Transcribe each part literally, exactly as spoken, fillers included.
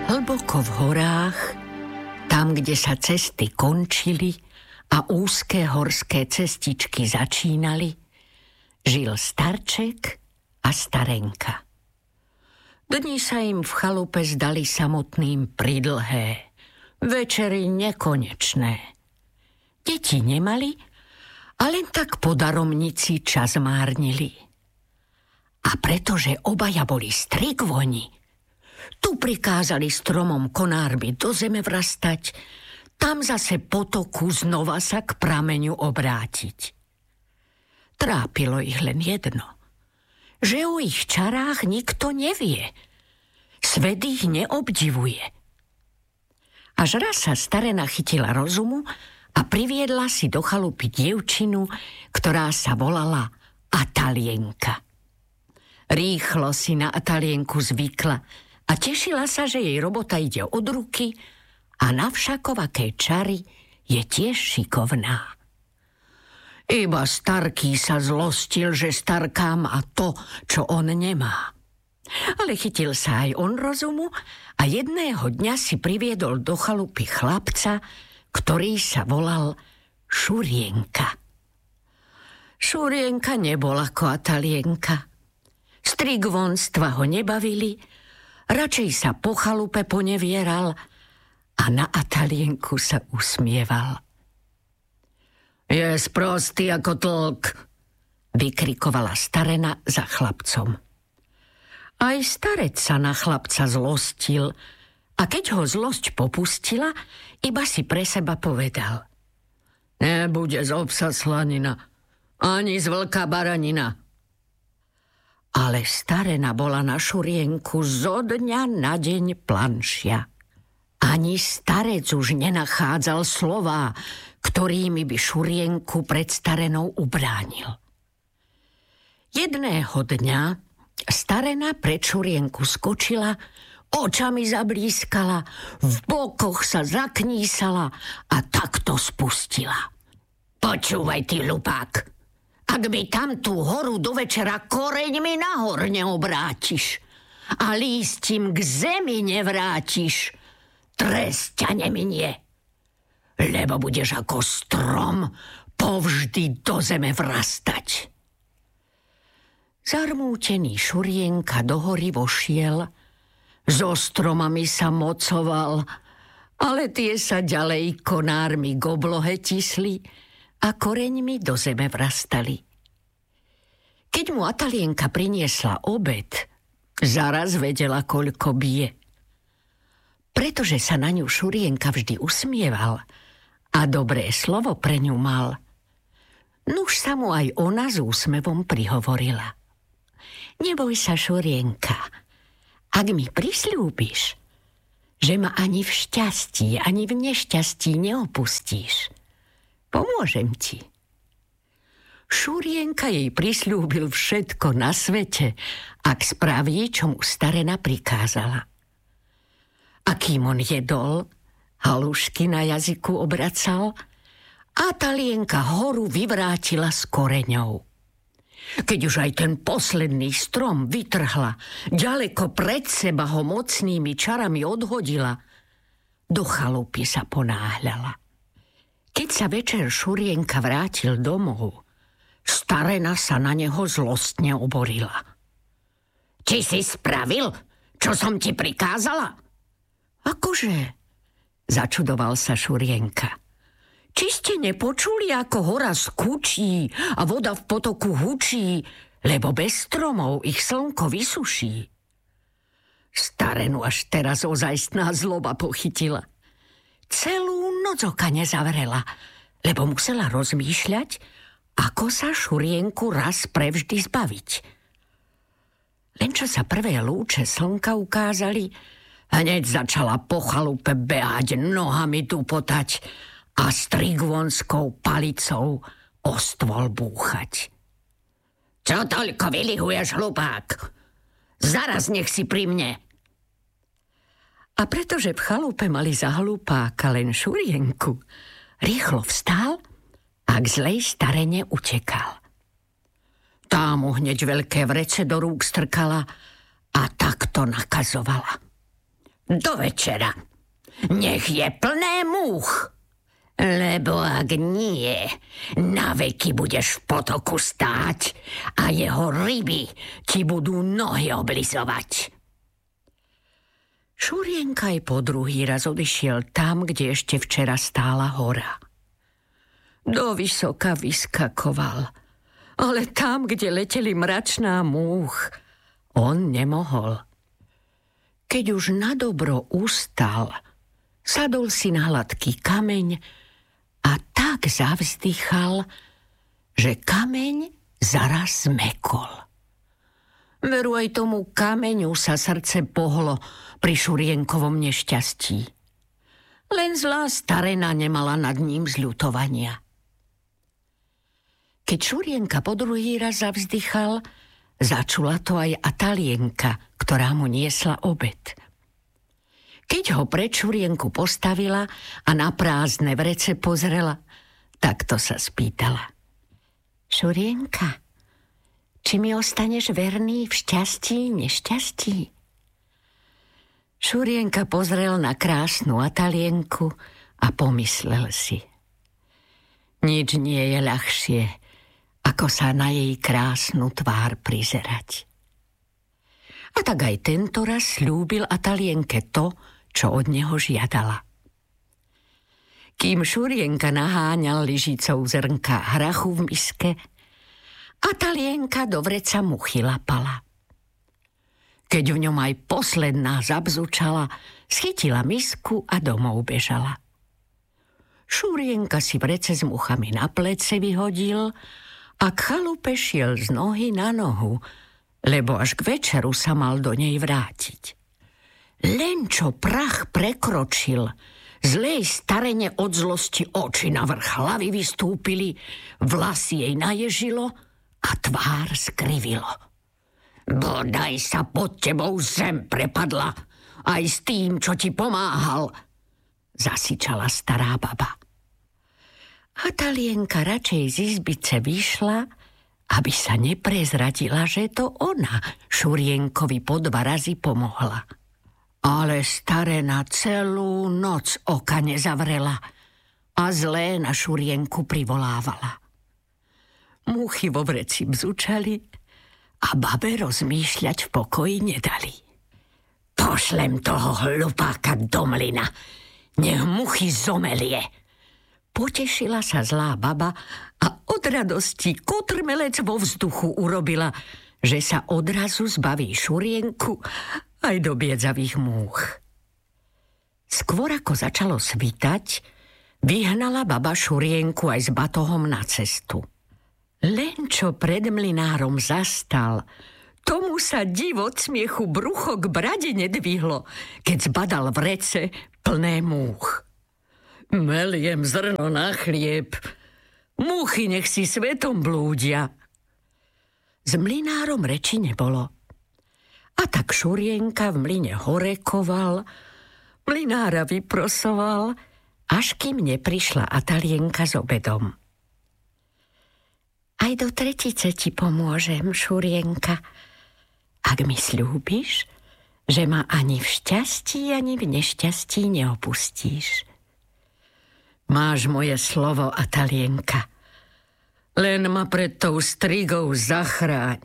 Hlboko v horách, tam, kde sa cesty končili a úzké horské cestičky začínali, žil starček a starenka. Dni sa im v chalupe zdali samotným pridlhé, večery nekonečné. Deti nemali a len tak po daromnici čas márnili. A pretože obaja boli strigvoni, tu prikázali stromom konármi do zeme vrastať, tam zase potoku znova sa k prameňu obrátiť. Trápilo ich len jedno, že o ich čarách nikto nevie. Svet ich neobdivuje. Až raz sa starena chytila rozumu a priviedla si do chalupy dievčinu, ktorá sa volala Atalienka. Rýchlo si na Atalienku zvykla a tešila sa, že jej robota ide od ruky a na všakovaké čary je tiež šikovná. Iba starký sa zlostil, že starká má to, čo on nemá. Ale chytil sa aj on rozumu a jedného dňa si priviedol do chalupy chlapca, ktorý sa volal Šurienka. Šurienka nebol ako Atalienka. Strigvonstva ho nebavili, radšej sa po chalupe ponevieral a na Atalienku sa usmieval. Je sprostý ako tlk, vykrikovala starena za chlapcom. Aj starec sa na chlapca zlostil a keď ho zlosť popustila, iba si pre seba povedal. Nebude z obsa slanina, ani z vlka baranina. Ale starena bola na Šurienku zo dňa na deň planšia. Ani starec už nenachádzal slová, ktorými by Šurienku pred starenou ubránil. Jedného dňa starena pred Šurienku skočila, očami zablískala, v bokoch sa zaknísala a takto spustila. Počúvaj, ty hlupák, ak mi tam tú horu do večera koreňmi nahor neobrátiš a lístím k zemi nevrátiš, trest ťa neminie, lebo budeš ako strom povždy do zeme vrastať. Zarmútený Šurienka do hory vošiel, so stromami sa mocoval, ale tie sa ďalej konármi k oblohe tisli a koreňmi do zeme vrastali. Keď mu Atalienka priniesla obed, zaraz vedela, koľko bije. Pretože sa na ňu Šurienka vždy usmieval a dobré slovo pre ňu mal, nuž sa mu aj ona s úsmevom prihovorila. Neboj sa, Šurienka, ak mi prisľúbiš, že ma ani v šťastí, ani v nešťastí neopustíš, pomôžem ti. Šurienka jej prisľúbil všetko na svete, ak spraví, čo mu starena prikázala. A kým on jedol, halušky na jazyku obracal, Atalienka horu vyvrátila s koreňou. Keď už aj ten posledný strom vytrhla, ďaleko pred seba ho mocnými čarami odhodila, do chalupy sa ponáhľala. Keď sa večer Šurienka vrátil domov, starena sa na neho zlostne oborila. Či si spravil, čo som ti prikázala? Akože? Začudoval sa Šurienka. Či ste nepočuli, ako hora skúčí a voda v potoku hučí, lebo bez stromov ich slnko vysuší? Starenu až teraz ozajstná zloba pochytila. Celú noc oka nezavrela, lebo musela rozmýšľať, ako sa Šurienku raz prevždy zbaviť. Len čo sa prvé lúče slnka ukázali, hneď začala po chalupe behať, nohami tupotať a strigvonskou palicou o stôl búchať. Čo toľko vylihuješ, hlupák? Zaraz nech si pri mne. A pretože v chalupe mali za hlupáka len Šurienku, rýchlo vstal a k zlej starene utekal. Tá mu hneď veľké vrece do rúk strkala a takto nakazovala. Do večera. Nech je plné múch. Lebo ak nie, na veky budeš v potoku stáť a jeho ryby ti budú nohy oblizovať. Šurienka aj po druhý raz odišiel tam, kde ešte včera stála hora. Do vysoka vyskakoval, ale tam, kde leteli mračná múch, on nemohol. Keď už nadobro ustal, sadol si na hladký kameň a tak zavzdychal, že kameň zaraz zmekol. Veru aj tomu kameňu sa srdce pohlo pri Šurienkovom nešťastí. Len zlá starena nemala nad ním zľutovania. Keď Šurienka po druhý raz zavzdychal, začula to aj Atalienka, ktorá mu niesla obed. Keď ho pred Šurienku postavila a na prázdne vrece pozrela, takto sa spýtala. Šurienka, či mi ostaneš verný v šťastí, nešťastí? Šurienka pozrel na krásnu Atalienku a pomyslel si. Nič nie je ľahšie, ako sa na jej krásnu tvár prizerať. A tak aj tento raz sľúbil Atalienke to, čo od neho žiadala. Kým Šurienka naháňal lyžicou zrnka hrachu v miske, Atalienka do vreca muchy lapala. Keď v ňom aj posledná zabzučala, schytila misku a domov bežala. Šurienka si vrece s muchami na plece vyhodil a k chalupe šiel z nohy na nohu, lebo až k večeru sa mal do nej vrátiť. Len čo prach prekročil, zlej starene od zlosti oči na vrch hlavy vystúpili, vlasy jej naježilo a tvár skrivilo. Bodaj sa pod tebou zem prepadla, aj s tým, čo ti pomáhal, zasičala stará baba. Atalienka radšej z izbice vyšla, aby sa neprezradila, že to ona Šurienkovi po dva razy pomohla. Ale starena celú noc oka nezavrela a zlé na Šurienku privolávala. Muchy vo vreci bzučali a babe rozmýšľať v pokoji nedali. Pošlem toho hlupáka do mlyna, nech muchy zomelie. Potešila sa zlá baba a od radosti kotrmelec vo vzduchu urobila, že sa odrazu zbaví Šurienku aj do biedzavých múch. Skôr ako začalo svitať, vyhnala baba Šurienku aj s batohom na cestu. Len čo pred mlynárom zastal, tomu sa div od smiechu brucho k brade nedvihlo, keď zbadal vrece plné múch. Meliem zrno na chlieb, múchy nech si svetom blúdia. S mlynárom reči nebolo. A tak Šurienka v mlyne horekoval, mlynára vyprosoval, až kým neprišla Atalienka s obedom. Aj do tretice ti pomôžem, Šurienka, ak mi sľúbiš, že ma ani v šťastí, ani v nešťastí neopustíš. Máš moje slovo, Atalienka, len ma pred tou strigou zachráň.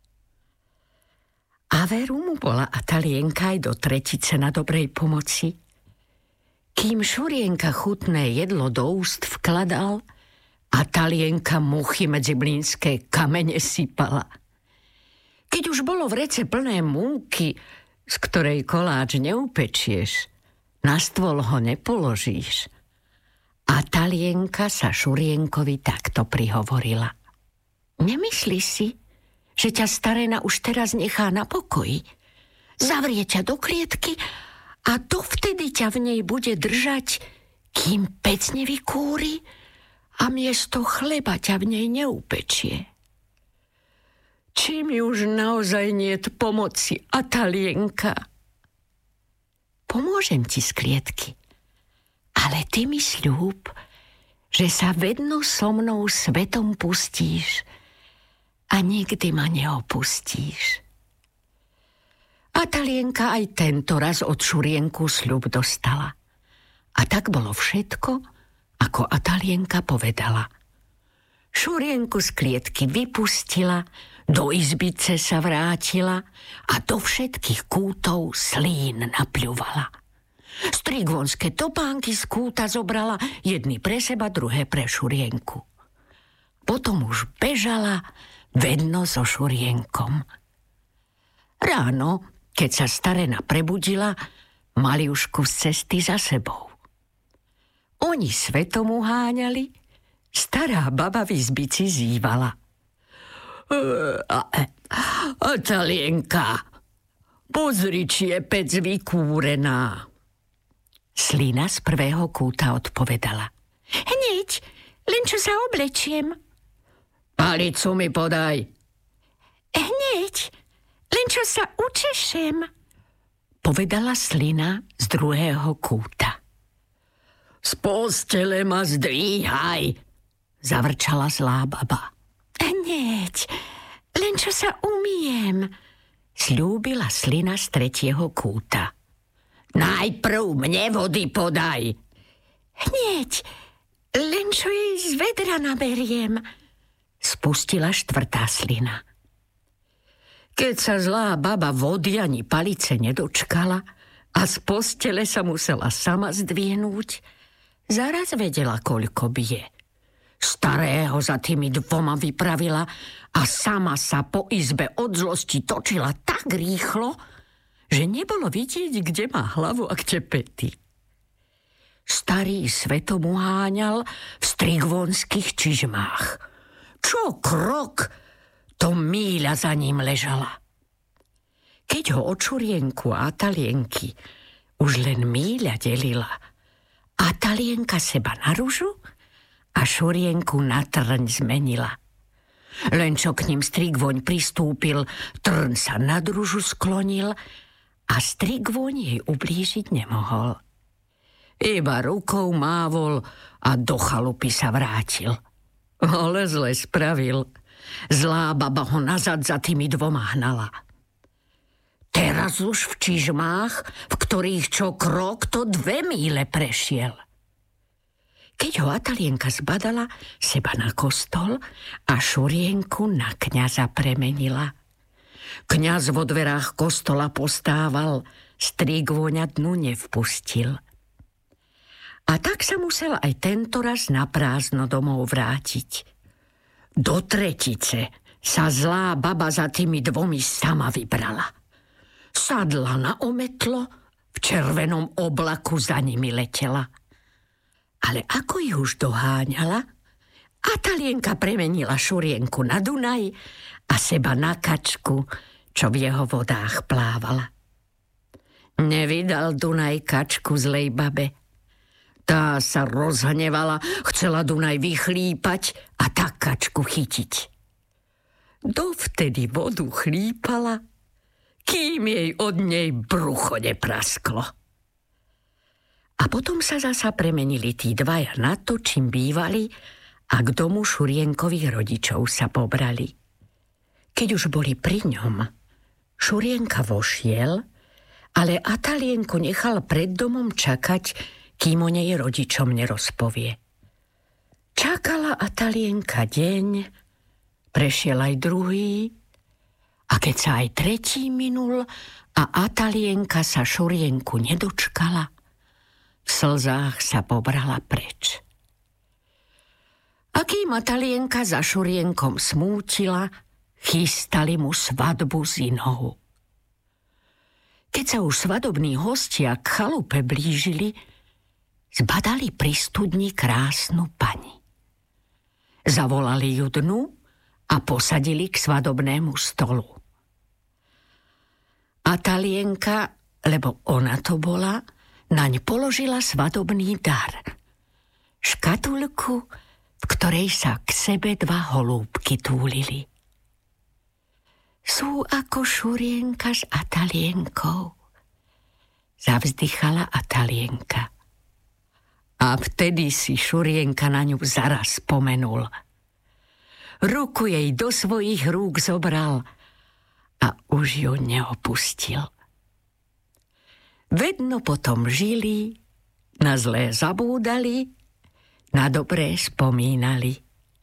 A veru mu bola Atalienka aj do tretice na dobrej pomoci. Kým Šurienka chutné jedlo do úst vkladal, Atalienka muchy medzi mlynské kamene sypala. Keď už bolo vrece plné múky, z ktorej koláč neupečieš, na stôl ho nepoložíš, Atalienka sa Šurienkovi takto prihovorila. Nemyslíš si, že ťa starena už teraz nechá na pokoji? Zavrie ťa do klietky a dovtedy ťa v nej bude držať, kým pec nevykúri a miesto chleba ťa v nej neupečie. Či mi už naozaj niet pomoci, Atalienka? Pomôžem ti z klietky, ale ty mi sľúb, že sa vedno so mnou svetom pustíš a nikdy ma neopustíš. Atalienka aj tento raz od Šurienku sľub dostala. A tak bolo všetko, ako Atalienka povedala. Šurienku z klietky vypustila, do izbice sa vrátila a do všetkých kútov slín napľuvala. Strigvonské topánky z kúta zobrala, jedny pre seba, druhé pre Šurienku. Potom už bežala vedno so Šurienkom. Ráno, keď sa starena prebudila, mali už kus cesty za sebou. Oni svetom uháňali, stará baba v izbici zývala. Atalienka, pozri, či je pec vykúrená. Slina z prvého kúta odpovedala. Hneď, len čo sa oblečiem. Palicu mi podaj. Hneď, len čo sa učešem, povedala slina z druhého kúta. Z postele ma zdvíhaj, zavrčala zlá baba. Hneď, len čo sa umiem, sľúbila slina z tretieho kúta. Najprv mne vody podaj. Hneď, len čo jej z vedra naberiem, spustila štvrtá slina. Keď sa zlá baba vody ani palice nedočkala a z postele sa musela sama zdvihnúť, zaraz vedela, koľko bije. Starého za tými dvoma vypravila a sama sa po izbe od zlosti točila tak rýchlo, že nebolo vidieť, kde má hlavu a kde pety. Starý svetom uháňal v strigvonských čižmách. Čo krok, to míľa za ním ležala. Keď ho od Šurienku a Atalienky už len míľa delila, Atalienka seba na ružu a Šurienku na trň zmenila. Len čo k ním Strigvoň pristúpil, trň sa nad ružu sklonil a Strigvoň jej ublížiť nemohol. Iba rukou mávol a do chalupy sa vrátil. Ale zle spravil. Zlá baba ho nazad za tými dvoma hnala. Teraz už v čižmách, v ktorých čo krok, to dve míle prešiel. Keď ho Atalienka zbadala, seba na kostol a Šurienku na kňaza premenila. Kňaz vo dverách kostola postával, Strigvoňa dnu nevpustil. A tak sa musel aj tento raz na prázdno domov vrátiť. Do tretice sa zlá baba za tými dvomi sama vybrala. Sadla na ometlo, v červenom oblaku za nimi letela. Ale ako ich už doháňala, Atalienka premenila Šurienku na Dunaj a seba na kačku, čo v jeho vodách plávala. Nevydal Dunaj kačku zlej babe. Tá sa rozhnevala, chcela Dunaj vychlípať a tak kačku chytiť. Dovtedy vodu chlípala, kým jej od nej brucho neprasklo. A potom sa zasa premenili tí dvaja na to, čím bývali, a k domu Šurienkových rodičov sa pobrali. Keď už boli pri ňom, Šurienka vošiel, ale Atalienku nechal pred domom čakať, kým o nej rodičom nerozpovie. Čakala Atalienka deň, prešiel aj druhý, a keď sa aj tretí minul a Atalienka sa Šurienku nedočkala, v slzách sa pobrala preč. A kým Atalienka za Šurienkom smútila, chystali mu svadbu s inou. Keď sa už svadobní hostia k chalupe blížili, zbadali pri studni krásnu pani. Zavolali ju dnu a posadili k svadobnému stolu. Atalienka, lebo ona to bola, naň položila svadobný dar. Škatulku, v ktorej sa k sebe dva holúbky túlili. Sú ako Šurienka s Atalienkou, zavzdychala Atalienka. A vtedy si Šurienka na ňu zaraz spomenul. Ruku jej do svojich rúk zobral a už ju neopustil. Vedno potom žili, na zlé zabúdali, na dobré spomínali.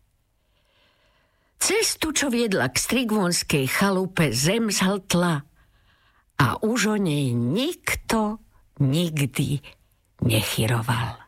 Cestu, čo viedla k strigvonskej chalupe, zem zhltla a už o nej nikto nikdy nechyroval.